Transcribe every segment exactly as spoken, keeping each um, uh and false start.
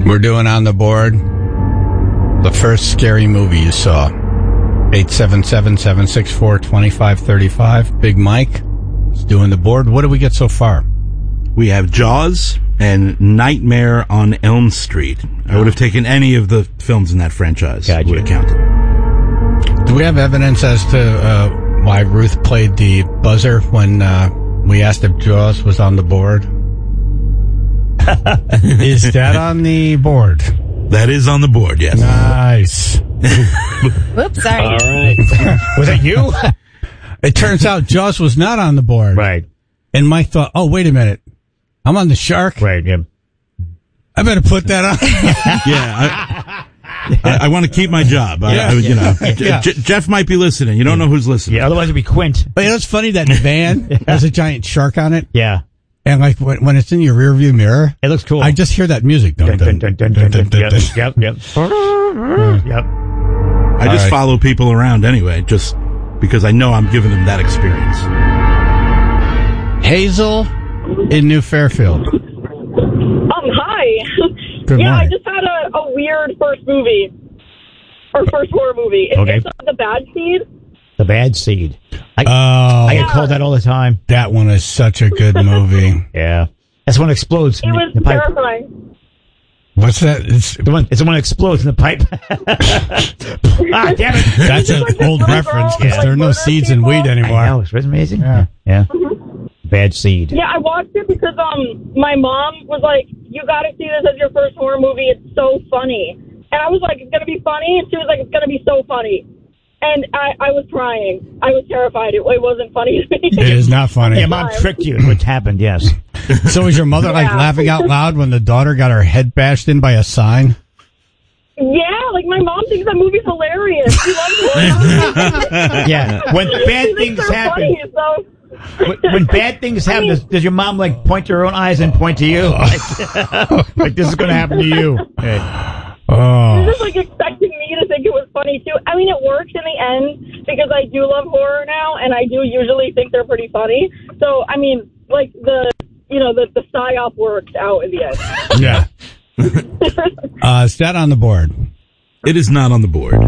We're doing on the board the first scary movie you saw. eight seven seven, seven six four, two five three five. Big Mike is doing the board. What do we get so far? We have Jaws and Nightmare on Elm Street. I would have taken any of the films in that franchise. Gotcha. Would have counted. Do we have evidence as to uh, why Ruth played the buzzer when uh, we asked if Jaws was on the board? Is that on the board? That is on the board, yes. Nice. Whoops, sorry. All right. Was that you? It turns out Jaws was not on the board. Right. And Mike thought, oh, wait a minute. I'm on the shark. Right, yeah. I better put that on. Yeah, I, I, I want to keep my job. I, Yeah. I, you know, Yeah. J- Jeff might be listening. You don't know who's listening. Yeah, otherwise it'd be Quint. But you know, it's funny that van has a giant shark on it. Yeah. And like when, when it's in your rear view mirror, It looks cool. I just hear that music. Dun, Dun, dun, dun, dun, dun, dun, dun, dun, Yep, yep, yep. Yep. I just right. follow people around anyway, just because I know I'm giving them that experience. Hazel in New Fairfield. Um, hi. Good yeah, I morning. just had a, a weird first movie. Or first horror movie. It, Okay. It's uh, The Bad Seed. The Bad Seed. I, Oh, I get called that all the time. that one is such a good movie. Yeah. That's when it explodes in It the, was the pipe. terrifying. What's that? It's, The one, it's the one that explodes in the pipe. Ah, damn it. that's an like this old little reference girl, because like, there are no murder seeds in people. weed I anymore. know. It's amazing. Yeah. Yeah. Bad Seed. Yeah, I watched it because um my mom was like, you got to see this as your first horror movie. It's so funny. And I was like, it's going to be funny. And she was like, it's going to be so funny. And I, I was crying. I was terrified. It, it wasn't funny to me. It is not funny. Yeah, Mom tricked you. What happened, yes. So was your mother like Yeah. laughing out loud when the daughter got her head bashed in by a sign? Yeah, like my mom thinks that movie's hilarious. She loves horror. Yeah. When bad She thinks things they're happen. funny, so. When, when bad things happen, mean- does, does your mom like point to her own eyes and point to you? Like, like this is going to happen to you. Hey. Oh. She was like expecting me to think it was funny too. I mean, it works in the end because I do love horror now, and I do usually think they're pretty funny. So, I mean, like the you know the the psyop works out in the end. Yeah. Uh, is that on the board? It is not on the board.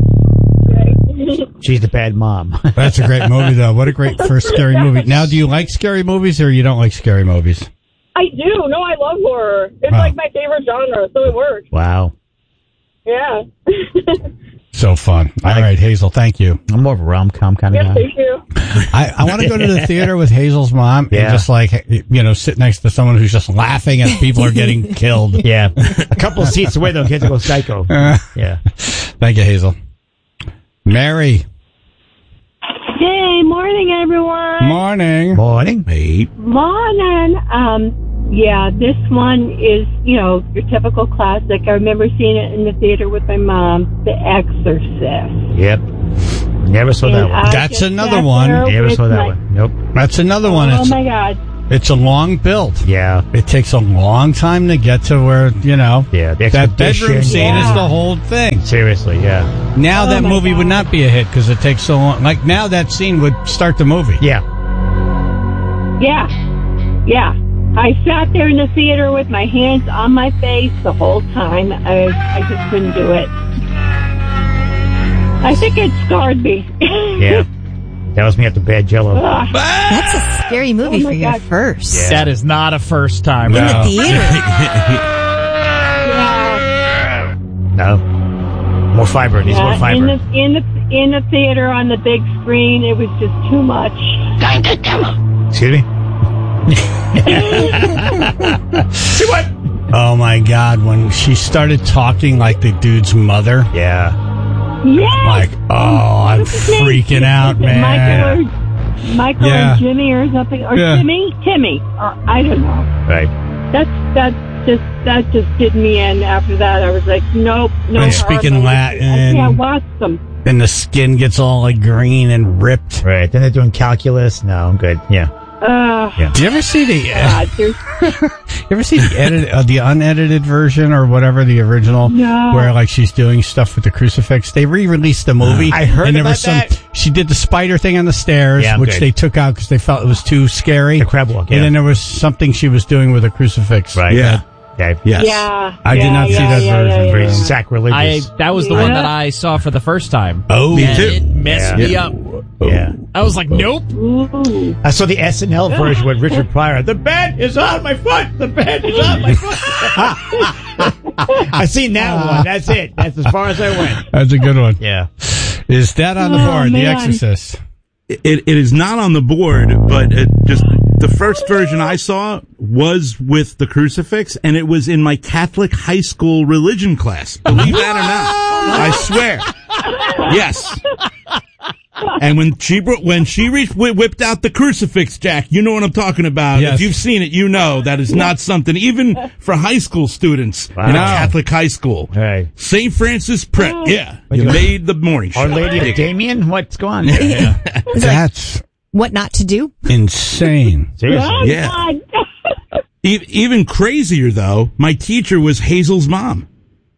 She's the bad mom. That's a great movie, though. What a great first scary movie. Now, do you like scary movies or you don't like scary movies? I do. No, I love horror. It's Wow. like my favorite genre, so it works. Wow. Yeah. So fun. All like- right, Hazel, thank you. I'm more of a rom-com kind of Yeah, guy. thank you. I, I want to go to the theater with Hazel's mom Yeah. and just like, you know, sit next to someone who's just laughing as people are getting killed. Yeah. A couple of seats away, though, kids will go psycho. Uh, Yeah. Thank you, Hazel. Mary. Hey, morning, everyone. Morning. Morning. Hey. Morning. Um, yeah, this one is, you know, your typical classic. I remember seeing it in the theater with my mom, The Exorcist. Yep. Never saw that And one. I That's just another sat one. there Never with saw that my- one. Nope. That's another one. Oh, It's, my God. it's a long build. Yeah. It takes a long time to get to where, you know, Yeah. The that bedroom expedition. scene is Yeah. the whole thing. Seriously, yeah. Now Oh that my movie would God. not be a hit because it takes so long. Like now that scene would start the movie. Yeah. Yeah. Yeah. I sat there in the theater with my hands on my face the whole time. I, I just couldn't do it. I think it scarred me. Yeah. That was me at the bad Jello. Ugh. That's a scary movie Oh, for my your God. first. Yeah. That is not a first time. In No. the theater. Yeah. No. More fiber. It needs more Yeah, fiber. in the in the in the theater on the big screen, it was just too much. Excuse me? See what? Oh my God! When she started talking like the dude's mother, Yeah. Yeah, like, oh, I'm What's his name? freaking out, man. Michael or Michael Yeah. or Jimmy or something, or Yeah. Timmy, Timmy, or I don't know. Right. That's that just that just did me in. After that, I was like, nope, no. And speaking horror Latin. movies. I can't watch them. And the skin gets all like green and ripped. Right. Then they're doing calculus. No, I'm good. Yeah. Uh, Yeah. Do you ever see the? God, there's You ever see the edit, uh, the unedited version or whatever, the original, No. where like she's doing stuff with the crucifix? They re-released the movie. I heard and there about was some. that. She did the spider thing on the stairs, Yeah, I'm which good. they took out because they felt it was too scary. The crab walk, yeah. And then there was something she was doing with a crucifix. Right. Yeah. That, Okay. Yes. Yeah. I did yeah, not see yeah, that yeah, version. yeah, Very yeah. sacrilegious. I that was the Yeah. one that I saw for the first time. Oh, me and too. It messed Yeah. me up. yeah. I was like, nope. Ooh. I saw the S N L version with Richard Pryor. The bed is on my foot. The bed is on my foot. I seen that one. That's it. That's as far as I went. That's a good one. Yeah. Is that on the Oh, board? The man. Exorcist. It, it is not on the board, but it just the first version I saw was with the crucifix, and it was in my Catholic high school religion class. Believe that or not, I swear. Yes. And when she bro- when she reached, whi- whipped out the crucifix, Jack, you know what I'm talking about. Yes. If you've seen it, you know that is not something even for high school students in a Wow. Catholic high school. Hey. Saint Francis Prep, yeah, you you- made the morning show. Our Lady of Damien? What's going on? That's What not to do? insane. Seriously. Oh, Yeah. God. E- even crazier, though, my teacher was Hazel's mom.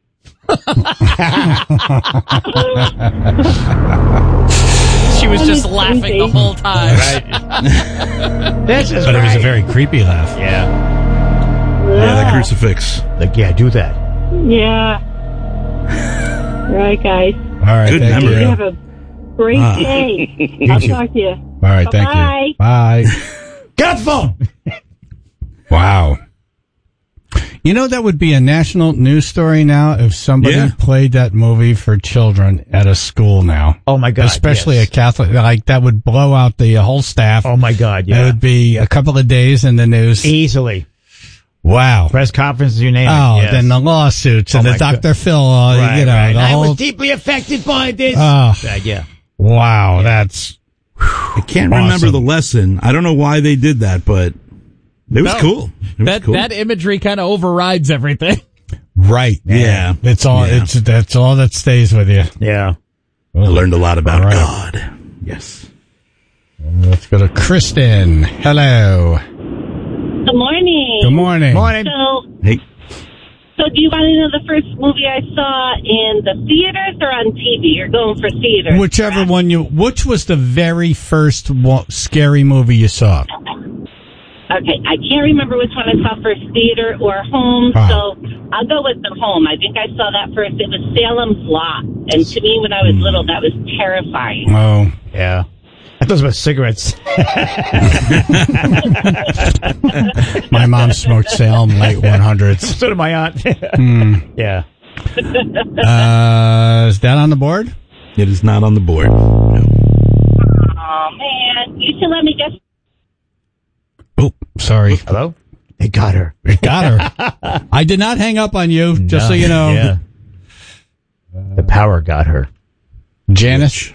She was That just is laughing crazy. the whole time. This is But it was a right. very creepy laugh. Yeah. Yeah, the crucifix. Like, yeah, do that. Yeah. Right, guys. All right, Good thank memory. You you. have a great Ah. day. I'll too. talk to you. All right, thank Bye-bye. you. Bye. Get off the phone. Wow. You know, that would be a national news story now if somebody Yeah. played that movie for children at a school now. Oh, my God. Especially yes. a Catholic. Like, that would blow out the whole staff. Oh, my God, It yeah. would be a couple of days in the news. Easily. Wow. Press conferences, you name Oh, it. Yes. then the lawsuits and Oh, the my God. Doctor Phil, uh, Right, you know, right. the I whole. was deeply affected by this. Oh, Uh, yeah. wow, that's I can't Awesome. remember the lesson. I don't know why they did that, but it was No. cool. It was That cool. that imagery kind of overrides everything. right. Yeah. It's all, Yeah. it's, that's all that stays with you. Yeah. I learned a lot about All right. God. Yes. Let's go to Kristen. Hello. Good morning. Good morning. Morning. So, Hey, so do you want to know the first movie I saw in the theaters or on T V? You're going for theaters. Whichever correct? one you, which was the very first wa- scary movie you saw? Okay, I can't remember which one I saw first, theater or home. Ah. So I'll go with the home. I think I saw that first. It was Salem's Lot, and to me, when I was little, that was terrifying. Oh, Yeah. I thought it was about cigarettes. my mom smoked Salem Light one hundreds. So did my aunt. Hmm. Yeah. Uh, is that on the board? it is not on the board. Oh man, you should let me guess. Oh, sorry. Hello? They got her. It got her. I did not hang up on you, just so you know. Yeah. The power got her. Janice?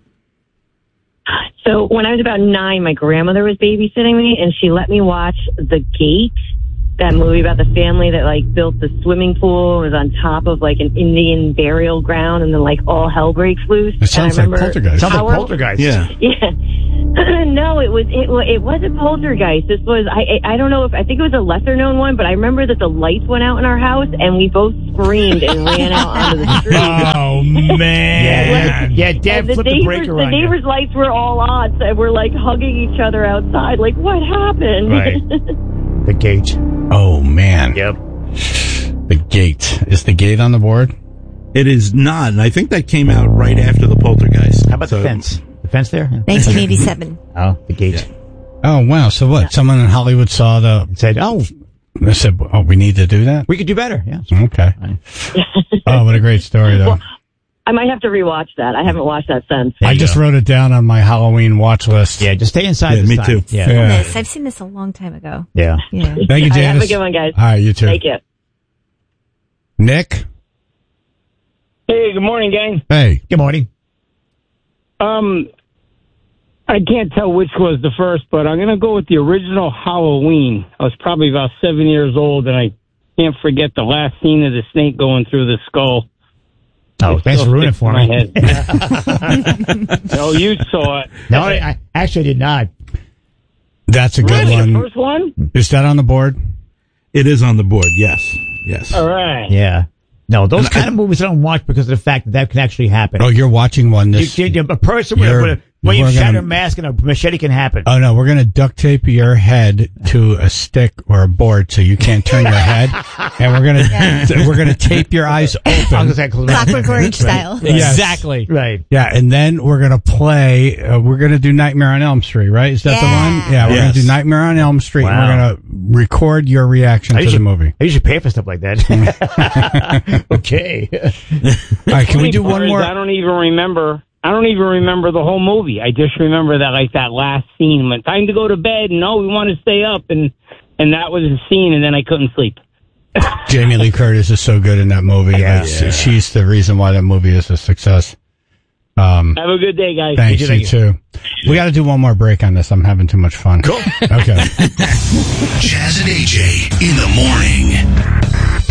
So when I was about nine, my grandmother was babysitting me, and she let me watch The Gate, that movie about the family that like built the swimming pool and was on top of like an Indian burial ground, and then like all hell breaks loose. It sounds And I like remember Poltergeist. Sounds like our- poltergeist. Yeah. Yeah. No, it was it, wa- it wasn't Poltergeist. This was I I I don't know if I think it was a lesser known one, but I remember that the lights went out in our house and we both screamed and ran out onto the street. Oh, man. Yeah. Yeah, Dad And the flipped the neighbors, breaker the on you. neighbors' lights were all on, so we're like hugging each other outside. Like, what happened? Right. The gate. Oh, man. Yep. The Gate. Is the Gate on the board? It is not, and I think that came out right after the Poltergeist. How about So- the fence? The fence there? Yeah. nineteen eighty-seven. Oh, the gate. Oh, wow. So what? Someone in Hollywood saw the... Said, oh, They said, oh, we need to do that? we could do better. Yeah. Okay. Oh, what a great story, though. Well, I might have to rewatch that. I haven't watched that since. I just wrote it down on my Halloween watch list. Yeah, just stay inside Yeah, this me time. too. Yeah. Yeah. This. I've seen this a long time ago. Yeah. Yeah. Thank you, All right, have Janice. a good one, guys. All right, you too. Thank you. Nick? Hey, good morning, gang. Hey. Good morning. Um, I can't tell which was the first, but I'm going to go with the original Halloween. I was probably about seven years old, and I can't forget the last scene of the snake going through the skull. Oh, It thanks still for ruining it sticks for in me. my head. No, you saw it. No, I, I actually did not. That's a good Really, one. the first one? Is that on the board? It is on the board, yes. Yes. All right. Yeah. No, those And kind I- of movies I don't watch because of the fact that that can actually happen. Oh, you're watching one this... You- you- a person with, You're- with, a, Well, you We're shatter gonna- a mask and a machete can happen. Oh no, we're gonna duct tape your head to a stick or a board so you can't turn your head, and we're gonna Yeah. we're gonna tape your eyes I was open. gonna say, Clockwork Orange style. Yes. Exactly. Right. Yeah, and then we're gonna play. Uh, we're gonna do Nightmare on Elm Street, right? Is that Yeah. the one? Yeah, we're Yes. gonna do Nightmare on Elm Street, Wow. and we're gonna record your reaction I to usually, the movie. I usually pay for stuff like that. Okay. All right, can we Funny do part one is more? I don't even remember. I don't even remember the whole movie. I just remember that, like, that last scene when time to go to bed. No, we want to stay up, and and that was the scene, and then I couldn't sleep. Jamie Lee Curtis is so good in that movie. Yeah. It's- Yeah. She's the reason why that movie is a success. Um, Have a good day, guys. Thanks, Thank you you. too. We got to do one more break on this. I'm having too much fun. Cool. Okay. Jazz and A J in the morning.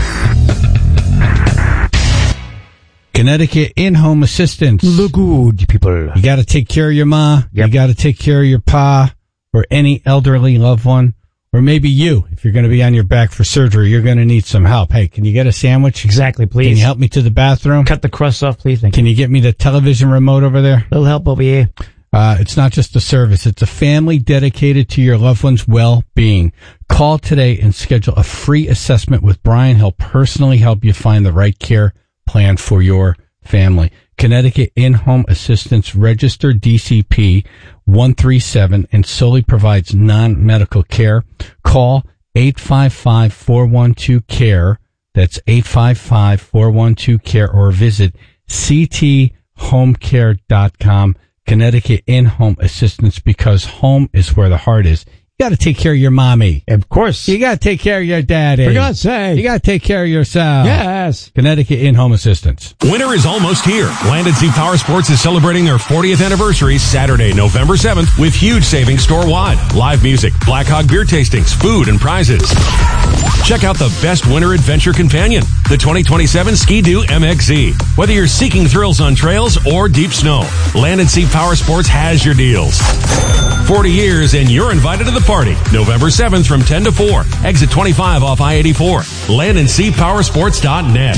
Connecticut in-home assistance. Look good, people. You got to take care of your ma. Yep. You got to take care of your pa or any elderly loved one. Or maybe you, if you're going to be on your back for surgery, you're going to need some help. Hey, can you get a sandwich? Exactly, please. Can you help me to the bathroom? Cut the crust off, please? Thank Can you get me the television remote over there? you. Little help over here. Uh, it's not just a service. It's a family dedicated to your loved one's well-being. Call today and schedule a free assessment with Brian. He'll personally help you find the right care plan for your family. Connecticut In-Home Assistance, registered D C P one three seven, and solely provides non-medical care. Call eight five five, four one two, C A R E. That's eight five five, four one two, C A R E, or visit c t home care dot com. Connecticut In-Home Assistance, because home is where the heart is. You got to take care of your mommy. Of course. You got to take care of your daddy. For God's sake. You got to take care of yourself. Yes. Connecticut In-Home Assistance. Winter is almost here. Land and Sea Power Sports is celebrating their fortieth anniversary Saturday, November seventh, with huge savings store-wide. Live music, Black Hog beer tastings, food, and prizes. Check out the best winter adventure companion, the twenty twenty-seven Ski-Doo M X Z. Whether you're seeking thrills on trails or deep snow, Land and Sea Power Sports has your deals. forty years and you're invited to the party. November seventh from ten to four. Exit twenty-five off I eighty-four. land and sea power sports dot net.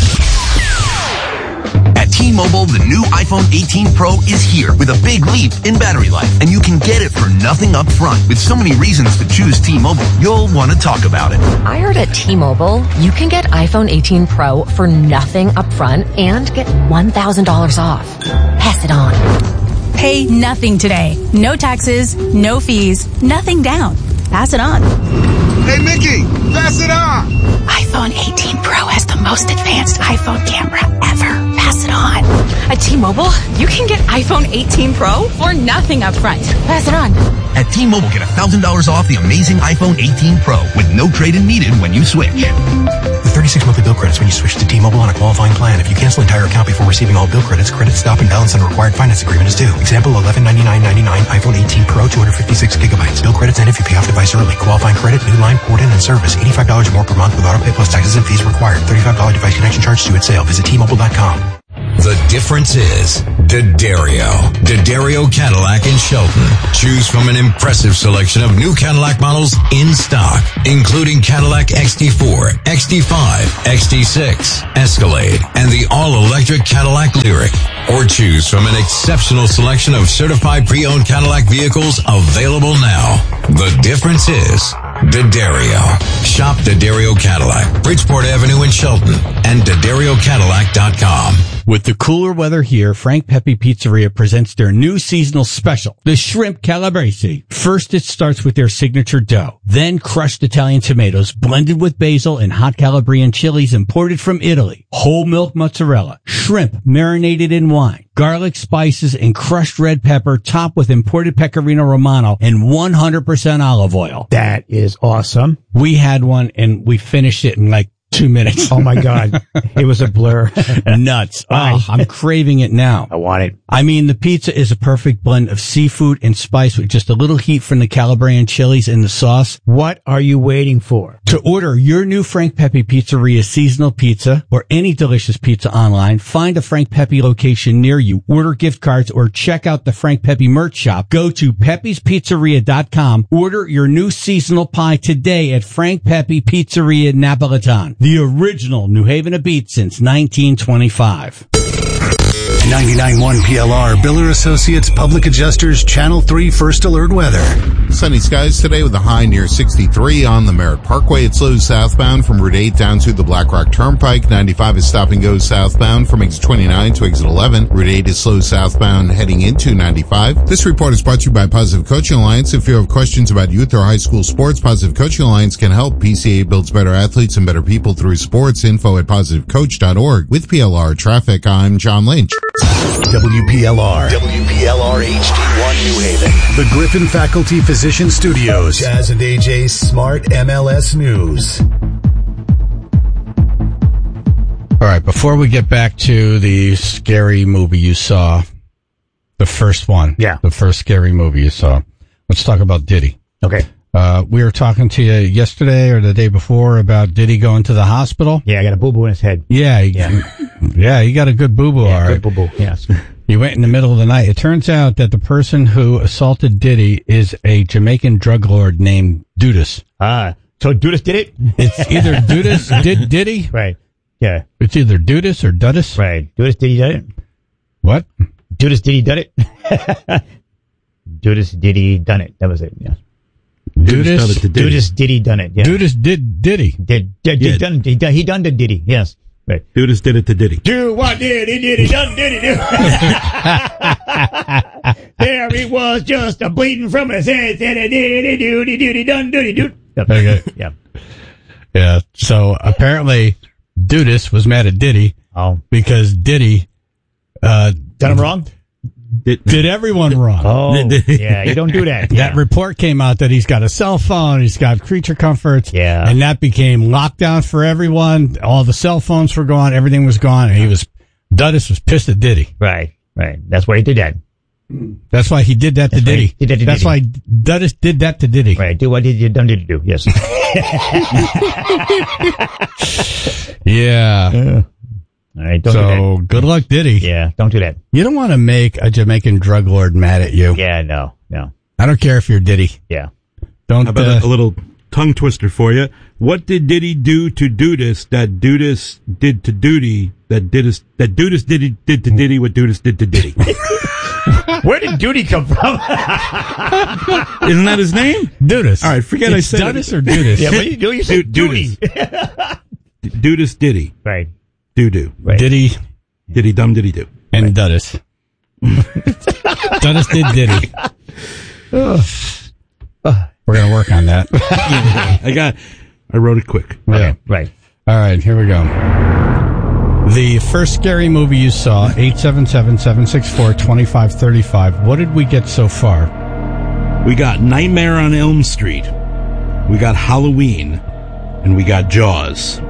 At T-Mobile, the new iPhone eighteen Pro is here with a big leap in battery life, and you can get it for nothing up front. With so many reasons to choose T-Mobile, you'll want to talk about it. I heard at T-Mobile, you can get iPhone eighteen Pro for nothing up front and get one thousand dollars off. Pass it on. Pay nothing today. No taxes, no fees, nothing down. Pass it on. Hey, Mickey, pass it on. iPhone eighteen Pro has the most advanced iPhone camera ever. Pass it on. At T-Mobile, you can get iPhone eighteen Pro For nothing up front. Pass it on. At T-Mobile, get one thousand dollars off the amazing iPhone eighteen Pro with no trade-in needed when you switch. With thirty-six monthly bill credits when you switch to T-Mobile on a qualifying plan. If you cancel entire account before receiving all bill credits, credit stop and balance on required finance agreement is due. Example, eleven ninety-nine ninety-nine iPhone eighteen Pro, two hundred fifty-six gigabytes. Bill credits end if you pay off device early. Qualifying credit, new line, port in, and service. eighty-five dollars more per month with auto pay plus taxes and fees required. thirty-five dollars device connection charge due at sale. Visit T Mobile dot com. The difference is D'Addario. D'Addario Cadillac in Shelton. Choose from an impressive selection of new Cadillac models in stock, including Cadillac X T four, X T five, X T six, Escalade, and the all-electric Cadillac Lyriq. Or choose from an exceptional selection of certified pre-owned Cadillac vehicles available now. The difference is D'Addario. Shop D'Addario Cadillac, Bridgeport Avenue in Shelton, and D'Addario Cadillac dot com. With the cooler weather here, Frank Pepe Pizzeria presents their new seasonal special, the Shrimp Calabrese. First, it starts with their signature dough. Then crushed Italian tomatoes blended with basil and hot Calabrian chilies imported from Italy. Whole milk mozzarella, shrimp marinated in wine, garlic, spices, and crushed red pepper topped with imported Pecorino Romano and one hundred percent olive oil. That is awesome. We had one and we finished it in like two minutes. Oh my God. It was a blur. Nuts. Oh, I'm craving it now. I want it. I mean, the pizza is a perfect blend of seafood and spice with just a little heat from the Calabrian chilies in the sauce. What are you waiting for? To order your new Frank Pepe Pizzeria seasonal pizza or any delicious pizza online, find a Frank Pepe location near you, order gift cards, or check out the Frank Pepe merch shop. Go to pepes pizzeria dot com. Order your new seasonal pie today at Frank Pepe Pizzeria Napolitan, the original New Haven of Beats since nineteen twenty-five. ninety-nine point one P L R, Biller Associates, Public Adjusters, Channel three First Alert Weather. Sunny skies today with a high near sixty-three on the Merritt Parkway. It slows southbound from Route eight down to the Black Rock Turnpike. ninety-five is stop and go southbound from exit twenty-nine to exit eleven. Route eight is slow southbound heading into ninety-five. This report is brought to you by Positive Coaching Alliance. If you have questions about youth or high school sports, Positive Coaching Alliance can help. P C A builds better athletes and better people through sports. Info at positive coach dot org. With P L R Traffic, I'm John Lynch. W P L R. W P L R H D one New Haven. The Griffin Faculty Physician Studios. Jazz and A J's Smart M L S News. All right, before we get back to the scary movie you saw, the first one. Yeah. The first scary movie you saw. Let's talk about Diddy. Okay. Uh, we were talking to you yesterday or the day before about Diddy going to the hospital. Yeah, I got a boo-boo in his head. Yeah. He, yeah. yeah, he got a good boo-boo, yeah, all right. Good boo-boo, yes. He went in the middle of the night. It turns out that the person who assaulted Diddy is a Jamaican drug lord named Dudas. Ah, so Dudas did it? It's either Dudas did Diddy. Right. Yeah. It's either Dudas or Dudas. Right. Dudas Diddy did it. What? Dudas Diddy done it. Dudas Diddy done it. That was it. Yeah. Dudas, Dudas Diddy done it. Yeah. Dudas did Diddy. Did, did, Yeah. did done, he done he done the Diddy. Yes. Right. Dudas did it to Diddy. Do what did he did he done did he do? There he was, just a bleeding from his head. Did he did he do he did he done did he do? Okay. Yeah. Yeah. So apparently, Dudas was mad at Diddy. Oh. Because Diddy uh, done him wrong. Did, did everyone wrong. Oh, yeah, you don't do that. Yeah. That report came out that he's got a cell phone, he's got creature comforts, yeah, and that became lockdown for everyone. All the cell phones were gone, everything was gone, and he was, Dudas was pissed at Diddy. Right, right. That's why he did that. That's why he did that That's to Diddy. Did that to That's Diddy. why Dudas did that to Diddy. Right, do what did you done did you do? Yes. yeah. yeah. All right, don't so, do that. good luck, Diddy. Yeah, don't do that. You don't want to make a Jamaican drug lord mad at you. Yeah, no, no. I don't care if you're Diddy. Yeah. Don't. How about uh, a, a little tongue twister for you? What did Diddy do to Dudas that Dudas did to Duty that Dudas that Dudas did did to Diddy what Dudas did to Diddy? Where did Duty come from? Isn't that his name? Dudas. All right, forget it's I said Dudas it. or Dudas? Yeah, but you, you said Duty. Dudas Diddy. Right. Do do. Right. Diddy. Diddy dum diddy do. And right. Dudas. Dudas did Diddy. We're going to work on that. I got, I wrote it quick. Yeah. Okay, right. All right, here we go. The first scary movie you saw, eight seven seven, seven six four, two five three five. What did we get so far? We got Nightmare on Elm Street. We got Halloween. And we got Jaws.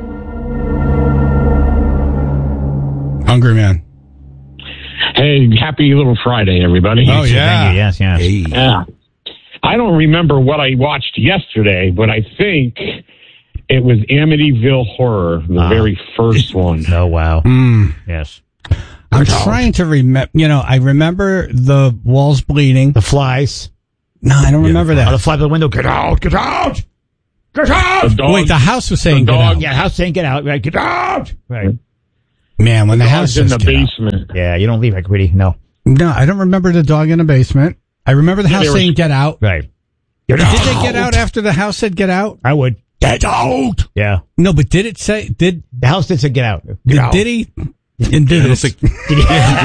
Hungry Man. Hey, happy little Friday, everybody. Oh, yeah. Thank you. Yes, yes. Hey. Yeah. I don't remember what I watched yesterday, but I think it was Amityville Horror, the Ah. very first one. Oh, wow. Mm. Yes. I'm trying to remember. You know, I remember the walls bleeding. The flies. No, I don't remember Oh, that. the fly by the window. Get out! Get out! Get out! The dog, Wait, the house was saying the get dog- out. Yeah, house saying get out. Right, get out! Right. Man, when the, house Dog's in says the get out. basement. Yeah, you don't leave like Quiddy. No. No, I don't remember the dog in the basement. I remember the Yeah, house they were- saying get out. Right. Did they get out after the house said get out? I would. Get out! Yeah. No, but did it say, did, The house did say get out. Get did out. Diddy and did I don't this? think Did he-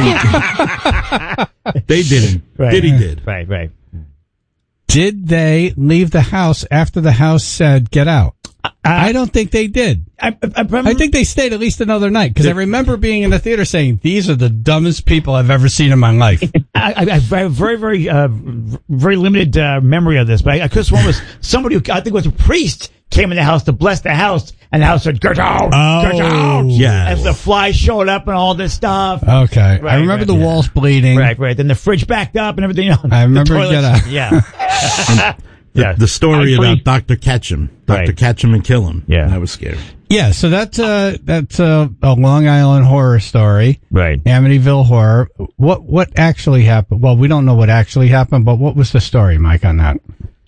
they didn't. Right. Diddy did. Right, right. Did they leave the house after the house said get out? I don't think they did. I, I, I, remember, I think they stayed at least another night because I remember being in the theater saying, these are the dumbest people I've ever seen in my life. I, I, I have a very, very, uh, very limited uh, memory of this, but I, I could swear it was somebody who I think was a priest came in the house to bless the house, and the house said, "Get out, Oh, get out!" yes. As the flies showed up and all this stuff. Okay. I Right, remember right, the yeah. walls bleeding. Right, right. Then the fridge backed up and everything. You know, I remember the it toilets- get out. Yeah. The, Yeah. the story I about played- Doctor Ketchum. Doctor Right. Ketchum and kill him. Yeah. That was scary. Yeah, so that's uh that's uh, a Long Island horror story. Right. Amityville Horror. What what actually happened? Well, we don't know what actually happened, but what was the story, Mike, on that?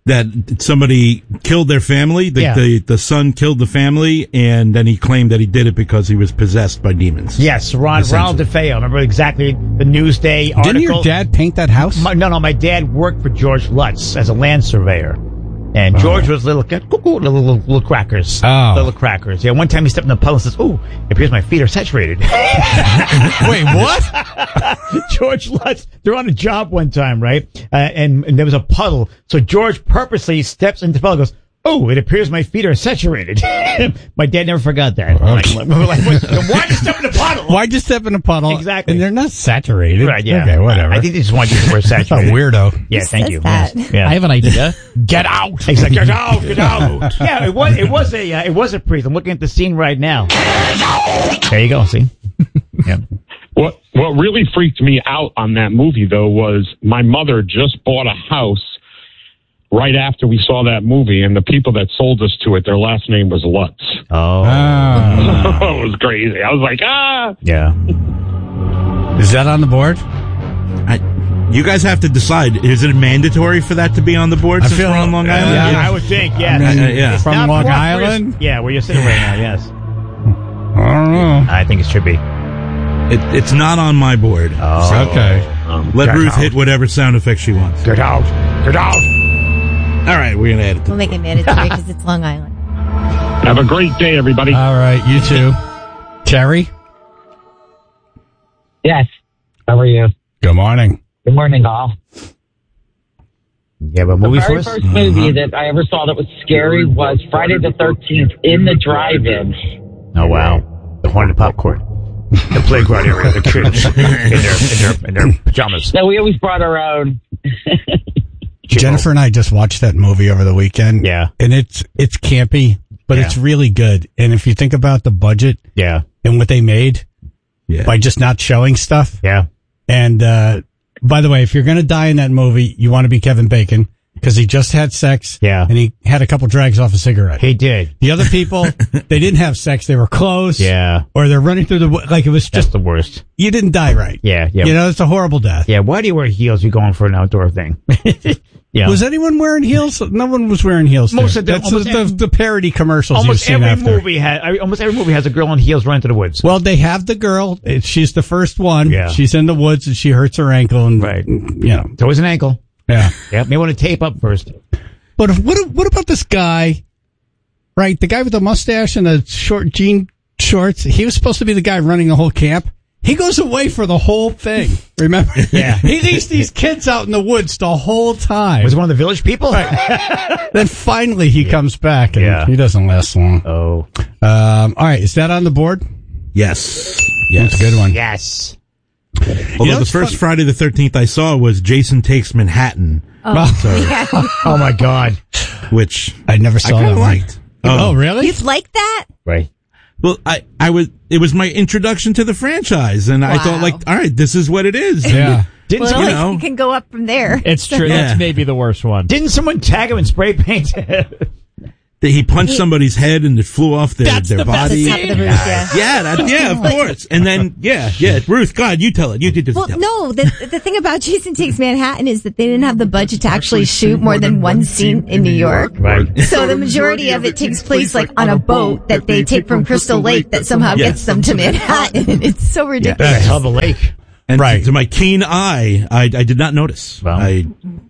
that somebody killed their family. The, Yeah. the the son killed the family, and then he claimed that he did it because he was possessed by demons. Yes, Ron, Ronald DeFeo. Remember exactly the Newsday article? Didn't your dad paint that house? My, no, no, my dad worked for George Lutz as a land surveyor. And George was little, cuckoo, little, little, little crackers. Oh. Little crackers. Yeah, one time he stepped in the puddle and says, ooh, it appears my feet are saturated. Wait, what? George Lutz, they're on a job one time, right? Uh, and, and there was a puddle. So George purposely steps into the puddle and goes, oh, it appears my feet are saturated. My dad never forgot that. Okay. Like, like, what, why'd you step in the puddle? Why'd you step in a puddle? Exactly. And they're not saturated. Right, yeah. Okay, whatever. I think they just want you to wear saturated. A weirdo. Yeah, Who thank says you. that? Yes. Yeah. I have an idea. Get out! He's like, get out! Get out! Yeah, it was. It was a. Uh, it was a priest. I'm looking at the scene right now. There you go. See. Yeah. What what really freaked me out on that movie though was my mother just bought a house right after we saw that movie, and the people that sold us to it, their last name was Lutz. Oh, it was crazy. I was like, ah, yeah. Is that on the board? I, you guys have to decide. Is it mandatory for that to be on the board I since feel- we're on Long uh, Island? Yeah, I would think. Yeah. I mean, Uh, yeah. It's From not Long for- Island? Yeah, where you're sitting right now. Yes. I don't know. I think it should be. It, it's not on my board. Oh. So Okay. let Get Ruth out. hit whatever sound effect she wants. Get out! Get out! All right, we're gonna add it. To We'll make it mandatory because it's Long Island. have a great day, everybody. All right, you too. Terry? Yes. How are you? Good morning. Good morning, all. Yeah, but The movie very first. first movie that I ever saw that was scary was Friday the thirteenth in the drive-in. Oh wow! The haunted popcorn. The playground area. The kids in their in their in their pajamas. No, we always brought our own. Jennifer and I just watched that movie over the weekend. Yeah. And it's it's campy, but Yeah. it's really good. And if you think about the budget Yeah. and what they made Yeah. by just not showing stuff. Yeah. And uh by the way, if you're going to die in that movie, you want to be Kevin Bacon because he just had sex. Yeah. And he had a couple drags off a cigarette. He did. The other people, they didn't have sex. They were close. Yeah. Or they're running through the, like it was That's just, the worst. you didn't die right. Yeah. Yeah. You know, it's a horrible death. Yeah. Why do you wear heels? You're going for an outdoor thing. Yeah. Was anyone wearing heels? No one was wearing heels. Most there. of the- That's almost the, every- the, the parody commercials you've Almost seen every after. movie has. I- Almost every movie has a girl in heels running to the woods. Well, they have the girl. It- She's the first one. Yeah. She's in the woods and she hurts her ankle and, Right. you know. It's always an ankle. Yeah. Yeah. May want to tape up first. But if, what what about this guy? Right, the guy with the mustache and the short jean shorts. He was supposed to be the guy running the whole camp. He goes away for the whole thing. Remember? Yeah. He leaves these kids out in the woods the whole time. Was it one of the village people? Then finally he comes back and Yeah. he doesn't last long. Oh. Um, all right, is that on the board? Yes. Yes. That's a good one. Yes. Although You know, the it's first fun- Friday the thirteenth I saw was Jason Takes Manhattan, Oh, So- yeah. Oh my God. which I never I saw kind that of one. liked. Oh, really? You'd like that? Right. Well, I, I was, it was my introduction to the franchise, and I Wow. thought, like, all right, this is what it is. Yeah. Didn't Well, someone, you know. you can go up from there. It's true. Yeah. That's maybe the worst one. didn't someone tag him in spray paint? That he punched somebody's head and it flew off their, That's their the best body. Top of the roof, yeah. Yeah, that, yeah, of course. And then, yeah, yeah, Ruth, God, you tell it. You did this. Well, no, the the thing about Jason Takes Manhattan is that they didn't have the budget to actually shoot more than one scene in New York. Right. So the majority of it takes place like on a boat that they take from Crystal Lake that somehow Yes. gets them to Manhattan. It's so That's a ridiculous. hell of a lake. And Right. to my keen eye, I, I did not notice. Wow. I,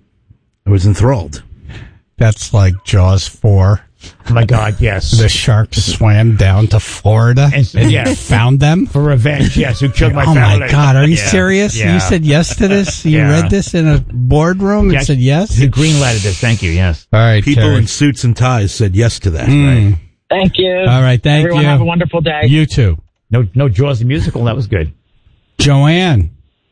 I was enthralled. That's like Jaws four. Oh my God, yes. The sharks swam down to Florida And- and, yeah. found them. For revenge, yes. Who killed my Oh family? my God, are you Yeah. serious? Yeah. You said yes to this? You Yeah. read this in a boardroom Yeah, and said yes? The green lighted this. Thank you. Yes. All right, People Terry. in suits and ties said yes to that. Mm. Right? Thank you. All right, thank Everyone you. have a wonderful day. You too. No, no Jaws the musical. That was good. Joanne,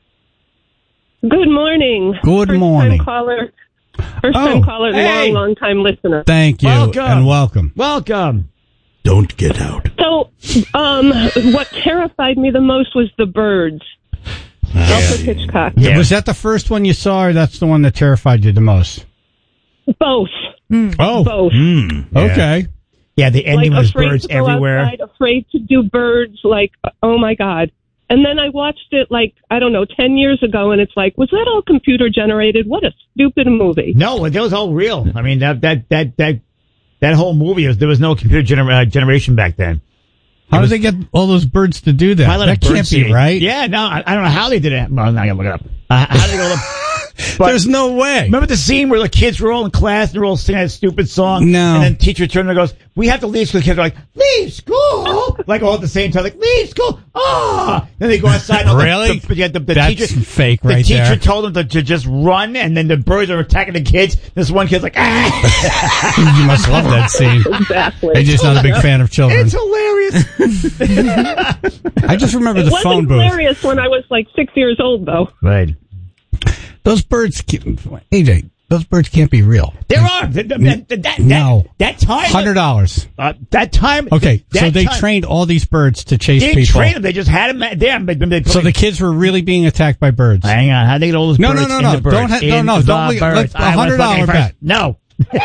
Good morning. good First morning. Time caller. First Oh, time caller, hey. long, long time listener. Thank you Welcome. and welcome. Welcome. Don't get out. So, um, what terrified me the most was the birds. Alfred Hitchcock. Yeah. Was that the first one you saw or that's the one that terrified you the most? Both. Oh, Both. Mm. okay. Yeah, the ending Like was afraid birds to go everywhere. outside, afraid to do birds. Like, oh my God. And then I watched it like, I don't know, ten years ago, and it's like, was that all computer generated? What a stupid movie. No, that was all real. I mean, that that that that, that whole movie, was, there was no computer gener- uh, generation back then. How did they get all those birds to do that? Pilot That of bird can't seed. be right. Yeah, no, I, I don't know how they did it. Well, I'm not going to look it up. Uh, how did they go look? But There's no way. Remember the scene where the kids were all in class and they're all singing that stupid song? No. And then teacher turned and goes, we have to leave school. The kids are like, leave school! Like all at the same time, like, leave school! Ah! Then they go outside. And Really? The, the, yeah, the, the That's teacher, fake the right teacher there. told them to, to just run, and then the birds are attacking the kids. This one kid's like, ah! You must love that scene. Exactly. You're just not a big fan of children. It's hilarious. I just remember It the wasn't phone booth. hilarious when I was like six years old, though. Right. Those birds, can't- A J, those birds can't be real. There are. That, that, that, that, No. That time. Hundred dollars. Uh, that time. Okay, that so they time, trained all these birds to chase They didn't people. train them. They just had them there. But they So the kids were really being attacked by birds. Hang on. How they get all those No, birds no, no, in no. the birds? Don't ha- no, In no, the don't we- birds. let's- a I hundred was fucking dollar first. bet. No.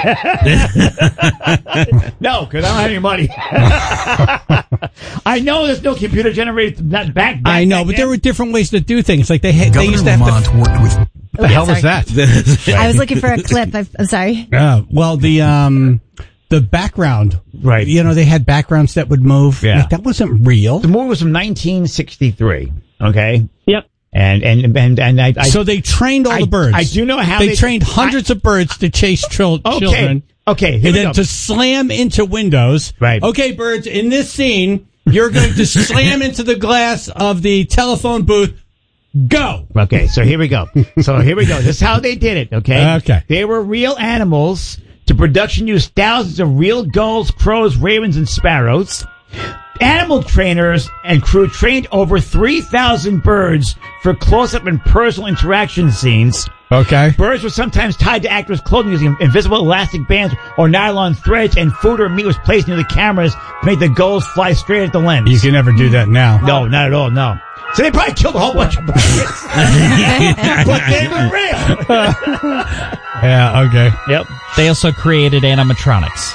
No, because I don't have any money. I know there's no computer generated that back. back I know, back but then. there were different ways to do things. Like they had, they Governor used to have Lamont to. worked with What the hell was sorry. that? I was looking for a clip. I'm, I'm sorry. Yeah. Well, the um, the background, Right. You know, they had backgrounds that would move. Yeah. Like, that wasn't real. The movie was from nineteen sixty-three. Okay. Yep. And and and and I. I So they trained all I- the birds. I do know how they, they- trained hundreds of birds to chase tril- Okay. children. Okay. Here And we then go. to slam into windows. Right. Okay, birds, in this scene, you're going to slam into the glass of the telephone booth. Go. Okay, so here we go. So here we go. This is how they did it, okay? Okay. They were real animals. The production used thousands of real gulls, crows, ravens, and sparrows. Animal trainers and crew trained over three thousand birds for close-up and personal interaction scenes. Okay. Birds were sometimes tied to actors' clothing using invisible elastic bands or nylon threads, and food or meat was placed near the cameras to make the gulls fly straight at the lens. You can never do that now. No, not at all, no. So they probably killed a whole bunch of birds. But they were real. Yeah, okay. Yep. They also created animatronics.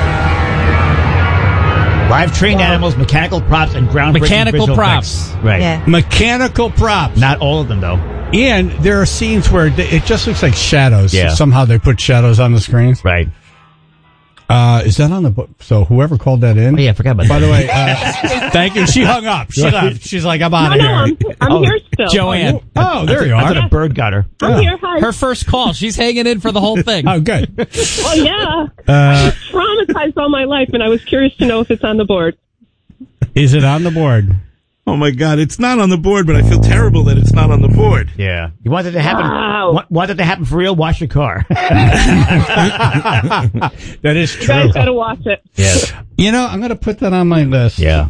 Live trained animals, mechanical props, and groundbreaking Mechanical visual props. effects. Right. Yeah. Mechanical props. Not all of them, though. And there are scenes where th- it just looks like shadows. Yeah. Somehow they put shadows on the screen. Right. Uh, is that on the book? So whoever called that in? Oh, yeah, I forgot about By that. the way, uh, thank you. She hung up. She left. She's like, I'm out No, of no, here. I'm, I'm here still. Joanne. Oh, there you I are. thought a bird got her. I'm Oh. here. Hi. Her first call. She's hanging in for the whole thing. Oh, good. Oh, yeah. Uh, I was traumatized all my life, and I was curious to know if it's on the board. is it on the board? Oh my God, it's not on the board, but I feel terrible that it's not on the board. Yeah. You want that to happen? Wow. Want, want that to happen for real? Wash your car. That is You true. guys got to watch it. Yes. You know, I'm going to put that on my list. Yeah.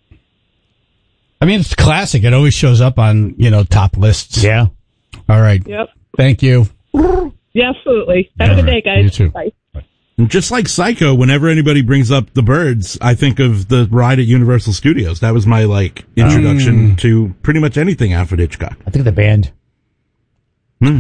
I mean, it's classic. It always shows up on, you know, top lists. Yeah. All right. Yep. Thank you. Yeah, absolutely. Have a good day, guys. You too. Bye. And just like Psycho, whenever anybody brings up the birds, I think of the ride at Universal Studios. That was my, like, introduction Um, to pretty much anything Alfred Hitchcock. I think the band. Hmm.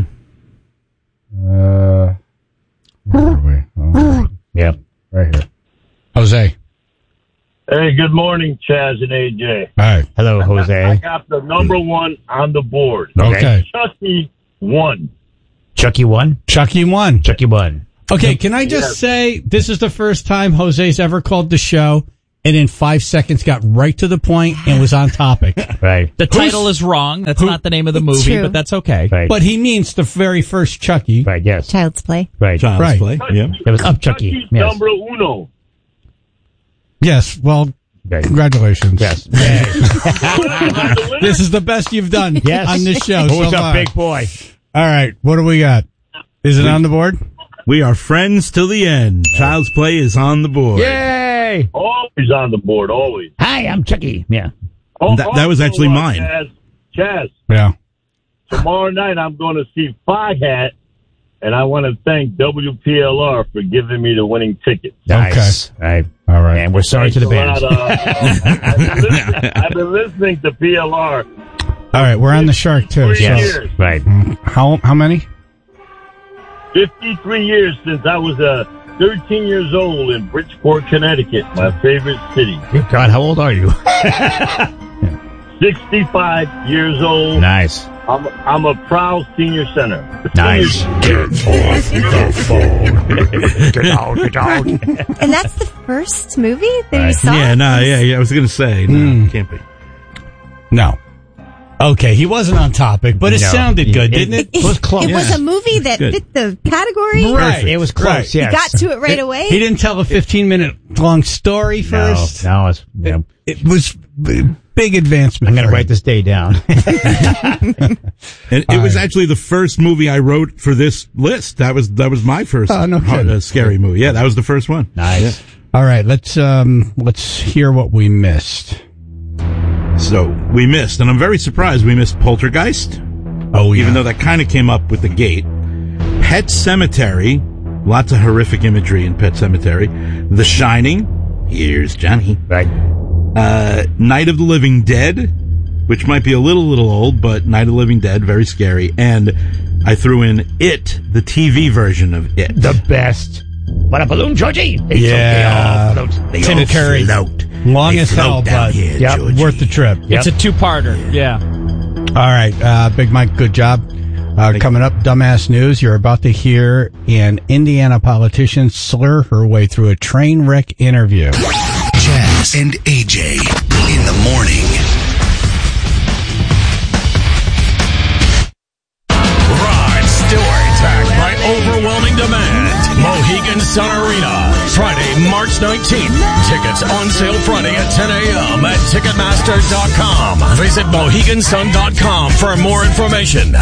Uh, where are we? Oh, Yeah. right here. Jose. Hey, good morning, Chaz and A J. All right. Hello, I Jose. got the number one on the board. Okay. Chucky won. Chucky won? Chucky won. Chucky won. Okay, can I just Yes. say this is the first time Jose's ever called the show and in five seconds got right to the point and was on topic. Right. The title is wrong. That's who- not the name of the It's movie, true. but that's okay. Right. But he means the very first Chucky. Right, yes. Child's Play. Right. Child's Right. Play. Yeah. It was up Chucky. Chucky Yes. number uno. Yes, well, Right. congratulations. Yes. This is the best you've done Yes. on this show Who's so up, far. big boy? All right, what do we got? Is it on the board? We are friends till the end. Child's Play is on the board. Yay! Always on the board, always. Hi, I'm Chucky. Yeah. Oh, That- that was also, actually uh, mine. Chaz, Chaz, Yeah. tomorrow night I'm going to see Foghat, and I want to thank W P L R for giving me the winning ticket. Nice. Right. All right. And we're sorry to the Thanks band. a lot, uh, I've, been listening, I've been listening to P L R. All right, we're on the Shark too. Three So years. Right. how how many? fifty-three years since I was uh, thirteen years old in Bridgeport, Connecticut, my favorite city. Good God, how old are you? sixty-five years old. Nice. I'm, I'm a proud senior center. Nice. Senior- Get off the phone. Get out, get out. And that's the first movie that you saw? Yeah, no, yeah, yeah. I was going to say, no, Mm. can't be. No. Okay, he wasn't on topic, but it No. sounded good, It- didn't it? It was close. It was Yeah. a movie that Good. fit the category. Right, it was close, Right. yes. You got to it right away. He didn't tell a fifteen-minute long story No, first. no, it's, no. It was b- big advancement. I'm going to for write him. this day down. And it All was right. actually the first movie I wrote for this list. That was that was my first Oh, no uh, kidding. scary movie. Yeah, that was the first one. Nice. All right, let's um let's hear what we missed. So we missed, and I'm very surprised we missed Poltergeist. Oh, yeah. Even though that kind of came up with the gate. Pet Cemetery. Lots of horrific imagery in Pet Cemetery. The Shining. Here's Johnny. Right. Uh, Night of the Living Dead, which might be a little, little old, but Night of the Living Dead, very scary. And I threw in It, the T V version of It. The best. What a balloon, Georgie. They Yeah. They all float. Tim all Curry. float. Long They as float hell, down but here, yep, Georgie. worth the trip. It's a two-parter. Yeah. All right, uh, Big Mike, good job. Uh, coming up, Dumbass News. You're about to hear an Indiana politician slur her way through a train wreck interview. Jazz and A J in the morning. Rod Stewart by overwhelming demand. Mohegan Sun Arena, Friday, March nineteenth. Tickets on sale Friday at ten a.m. at Ticketmaster dot com. Visit Mohegan Sun dot com for more information.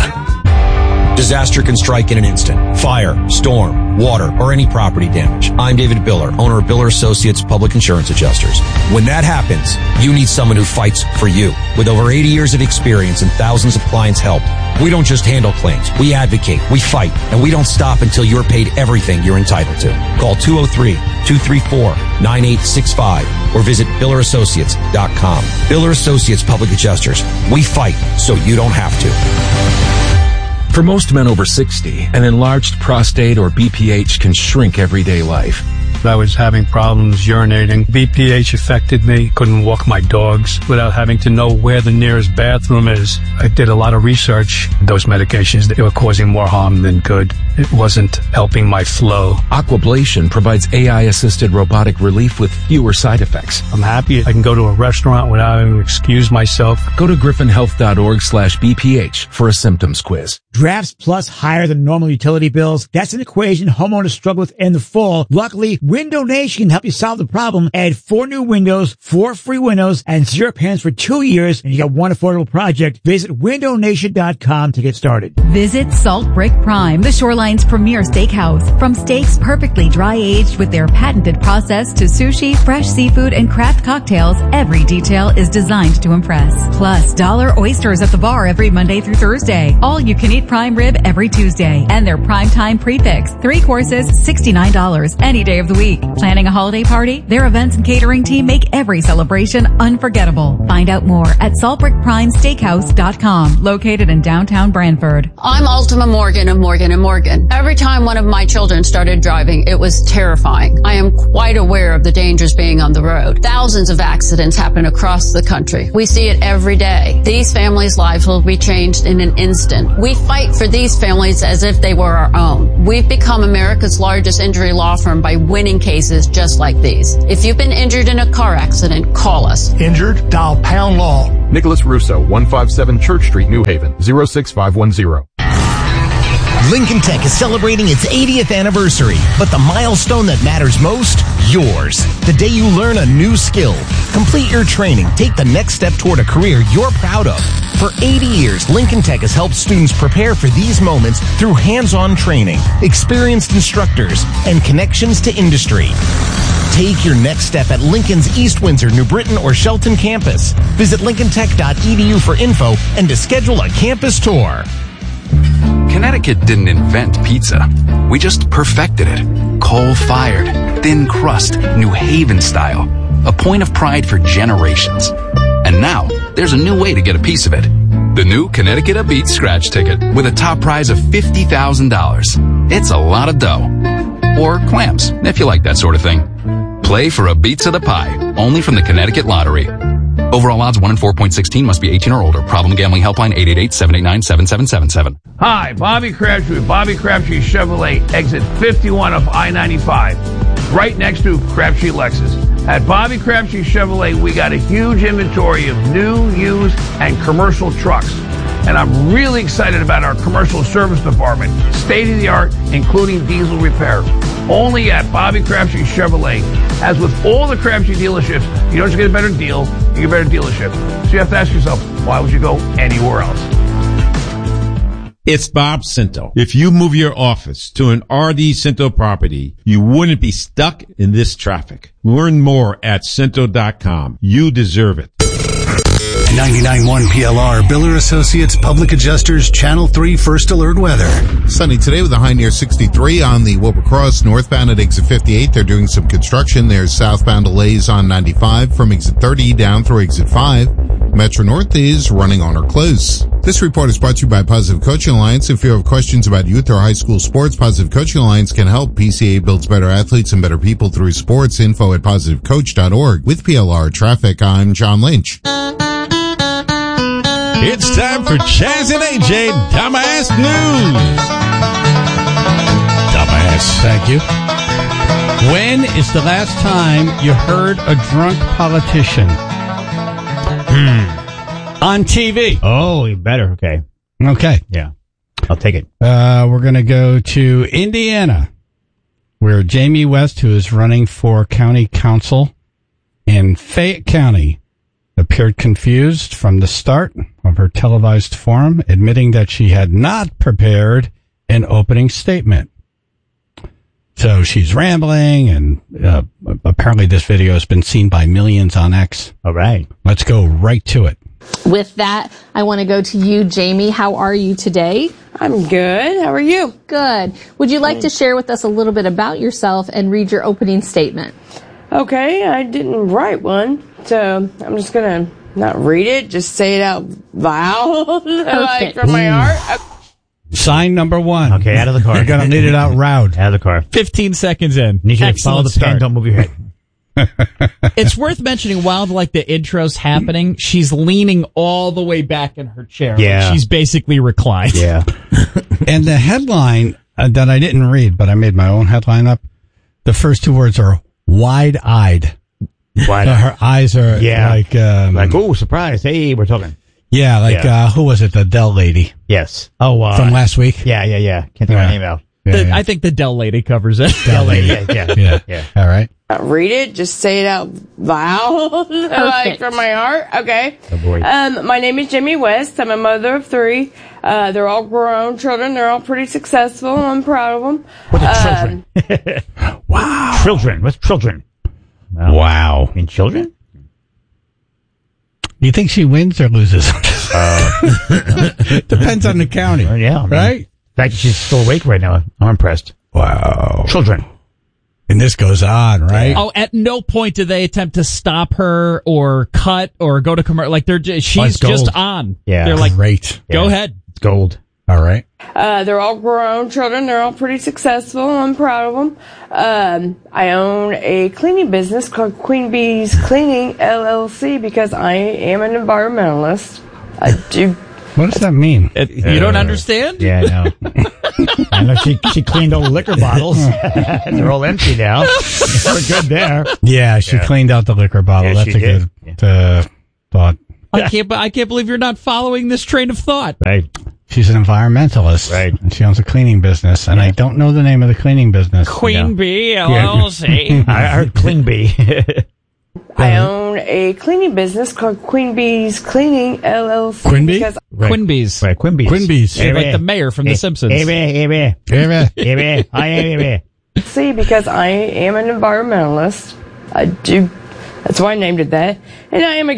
Disaster can strike in an instant. Fire, storm, water, or any property damage. I'm David Biller, owner of Biller Associates Public Insurance Adjusters. When that happens, you need someone who fights for you. With over eighty years of experience and thousands of clients helped, we don't just handle claims. We advocate, we fight, and we don't stop until you're paid everything you're entitled to. Call two oh three, two three four, nine eight six five or visit Biller Associates dot com. Biller Associates Public Adjusters. We fight so you don't have to. For most men over sixty, an enlarged prostate or B P H can shrink everyday life. I was having problems urinating. B P H affected me. Couldn't walk my dogs without having to know where the nearest bathroom is. I did a lot of research. Those medications, they were causing more harm than good. It wasn't helping my flow. Aquablation provides A I-assisted robotic relief with fewer side effects. I'm happy I can go to a restaurant without having to excuse myself. Go to griffin health dot org slash B P H for a symptoms quiz. Drafts plus higher than normal utility bills. That's an equation homeowners struggle with in the fall. Luckily, Window Nation can help you solve the problem. Add four new windows, four free windows, and zero payments for two years, and you got one affordable project. Visit window nation dot com to get started. Visit Salt Brick Prime, the Shoreline's premier steakhouse. From steaks perfectly dry-aged with their patented process to sushi, fresh seafood, and craft cocktails, every detail is designed to impress. Plus, dollar oysters at the bar every Monday through Thursday. All you can eat prime rib every Tuesday. And their prime time prefix. Three courses, sixty-nine dollars any day of the week. Planning a holiday party? Their events and catering team make every celebration unforgettable. Find out more at salt brick prime steakhouse dot com, located in downtown Branford. I'm Ultima Morgan of Morgan and Morgan. Every time one of my children started driving, it was terrifying. I am quite aware of the dangers being on the road. Thousands of accidents happen across the country. We see it every day. These families' lives will be changed in an instant. We fight for these families as if they were our own. We've become America's largest injury law firm by winning cases just like these. If you've been injured in a car accident, call us. Injured? Dial pound law. Nicholas Russo, one five seven Church Street, New Haven, zero six five one zero. Lincoln Tech is celebrating its eightieth anniversary, but the milestone that matters most, yours. The day you learn a new skill. Complete your training. Take the next step toward a career you're proud of. For eighty years, Lincoln Tech has helped students prepare for these moments through hands-on training, experienced instructors, and connections to industry. Take your next step at Lincoln's East Windsor, New Britain, or Shelton campus. Visit lincoln tech dot e d u for info and to schedule a campus tour. Connecticut didn't invent pizza. We just perfected it. Coal-fired, thin crust, New Haven style. A point of pride for generations. And now, there's a new way to get a piece of it. The new Connecticut A Beat scratch ticket with a top prize of fifty thousand dollars. It's a lot of dough. Or clams, if you like that sort of thing. Play for a Beats of the Pie, only from the Connecticut Lottery. Overall odds one in four point one six must be eighteen or older. Problem gambling helpline eight eight eight, seven eight nine, seven seven seven seven. Hi, Bobby Crabtree, Bobby Crabtree Chevrolet, exit fifty-one of I ninety-five, right next to Crabtree Lexus. At Bobby Crabtree Chevrolet, we got a huge inventory of new, used, and commercial trucks. And I'm really excited about our commercial service department, state-of-the-art, including diesel repair. Only at Bobby Crabtree Chevrolet. As with all the Crabtree dealerships, you don't just get a better deal, you get a better dealership. So you have to ask yourself, why would you go anywhere else? It's Bob Cinto. If you move your office to an R D Cinto property, you wouldn't be stuck in this traffic. Learn more at Cinto dot com. You deserve it. ninety-nine point one P L R, Biller Associates Public Adjusters, Channel three First Alert Weather. Sunny today with a high near sixty-three on the Wilbur Cross. Northbound at exit fifty-eight, they're doing some construction. There's southbound delays on ninety-five from exit thirty down through exit five. Metro North is running on or close. This report is brought to you by Positive Coaching Alliance. If you have questions about youth or high school sports, Positive Coaching Alliance can help. P C A builds better athletes and better people through sports. Info at positive coach dot org. With P L R Traffic, I'm John Lynch. It's time for Chaz and A J Dumbass News. Dumbass. Thank you. When is the last time you heard a drunk politician? Hmm. On T V. Oh, you better. Okay. Okay. Yeah. I'll take it. Uh, we're going to go to Indiana, where Jamie West, who is running for county council in Fayette County, appeared confused from the start of her televised forum, admitting that she had not prepared an opening statement. So she's rambling, and uh, apparently this video has been seen by millions on X. All right. Let's go right to it. With that, I want to go to you, Jamie. How are you today? I'm good. How are you? Good. Would you like to share with us a little bit about yourself and read your opening statement? Okay, I didn't write one, so I'm just going to not read it, just say it out loud, like from my heart. Sign number one. Okay, out of the car. You're going to need it out loud. Out of the car. fifteen seconds in. Need you to Excellent follow the start. pen, don't move your head. It's worth mentioning while like the intro's happening, she's leaning all the way back in her chair. Yeah. Like she's basically reclined. Yeah. And the headline uh, that I didn't read, but I made my own headline up, the first two words are wide-eyed. Wide So her eyes are Yeah. like... Um, Like, oh, surprise. Hey, we're talking. yeah, like, Yeah. Uh, who was it? The Dell lady Yes. Oh, uh. from last week? Yeah, yeah, yeah. Can't think of Yeah. her name out. Yeah, The- yeah. I think the Dell lady covers it. Dell lady. Yeah, yeah. yeah. Yeah. All right. Not read it, just say it out loud, like from my heart. Okay. Oh, boy. Um, my name is Jamie West. I'm a mother of three. Uh, they're all grown children. They're all pretty successful. I'm proud of them. What are children? Wow. Children. What's children? Wow. I mean, children? You think she wins or loses? Uh, Depends on the county. uh, yeah. I mean, Right? The fact that she's still awake right now, I'm impressed. Wow. Children. And this goes on, right? Oh, at no point do they attempt to stop her or cut or go to commercial. Like they're just, she's it's gold. just on. Yeah. They're like, Great. go Yeah. ahead. It's gold. All right. Uh, they're all grown children. They're all pretty successful. I'm proud of them. Um, I own a cleaning business called Queen Bee's Cleaning L L C because I am an environmentalist. I do. What does that mean? It- you don't understand? Yeah, I know. I know she, she cleaned all the liquor bottles. They're all empty now. We're good there. Yeah, she Yeah. cleaned out the liquor bottle. Yeah, That's she a did. good uh, thought. I can't, I can't believe you're not following this train of thought. Right. She's an environmentalist. Right. And she owns a cleaning business. And I don't know the name of the cleaning business. Queen Bee, L L C. I heard Clean Bee. I own a cleaning business called Queen Bee's Cleaning L L C. Queen Bee? Because Quinbees. Right, Quimby's. Quimby's. She's like the mayor from The Simpsons. Hey, hey, hey, Yeah. hey, I am, hey, See, because I am an environmentalist. I do. That's why I named it that. And I am a